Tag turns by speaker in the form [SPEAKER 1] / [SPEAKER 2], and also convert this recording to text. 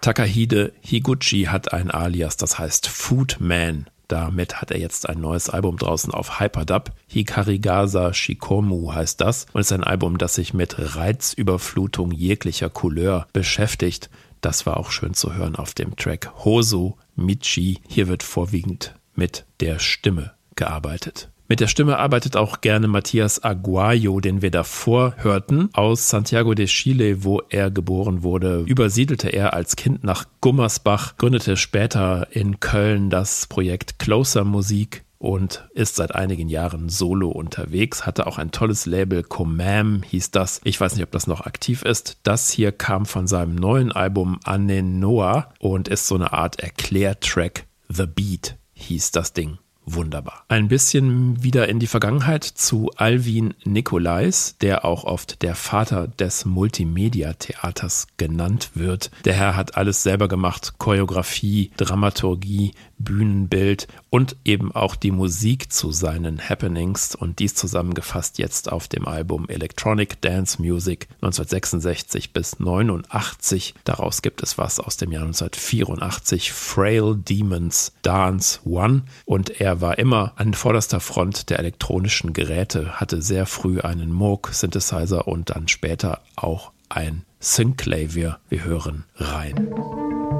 [SPEAKER 1] Takahide Higuchi hat ein Alias, das heißt Foodman. Damit hat er jetzt ein neues Album draußen auf Hyperdub. Hikarigasa Shikomu heißt das und ist ein Album, das sich mit Reizüberflutung jeglicher Couleur beschäftigt. Das war auch schön zu hören auf dem Track Hoso Michi. Hier wird vorwiegend mit der Stimme gearbeitet. Mit der Stimme arbeitet auch gerne Matías Aguayo, den wir davor hörten. Aus Santiago de Chile, wo er geboren wurde, übersiedelte er als Kind nach Gummersbach, gründete später in Köln das Projekt Closer Musik und ist seit einigen Jahren solo unterwegs, hatte auch ein tolles Label, Comam hieß das. Ich weiß nicht, ob das noch aktiv ist. Das hier kam von seinem neuen Album Anenoa und ist so eine Art Erklärtrack. The Beat hieß das Ding. Wunderbar. Ein bisschen wieder in die Vergangenheit zu Alvin Nicolais, der auch oft der Vater des Multimedia-Theaters genannt wird. Der Herr hat alles selber gemacht, Choreografie, Dramaturgie, Bühnenbild und eben auch die Musik zu seinen Happenings und dies zusammengefasst jetzt auf dem Album Electronic Dance Music 1966 bis 89. Daraus gibt es was aus dem Jahr 1984, Frail Demons Dance One, und er war immer an vorderster Front der elektronischen Geräte, hatte sehr früh einen Moog Synthesizer und dann später auch ein Synclavier. Wir hören rein.